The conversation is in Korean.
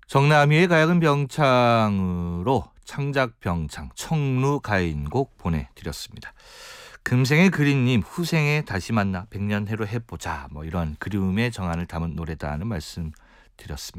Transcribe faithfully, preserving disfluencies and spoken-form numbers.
정남희의 가야금 병창으로 창작 병창 청루 가인곡 보내드렸습니다. 금생의 그리님 후생에 다시 만나 백년 해로 해보자 뭐 이런 그리움의 정안을 담은 노래다는 말씀 드렸습니다.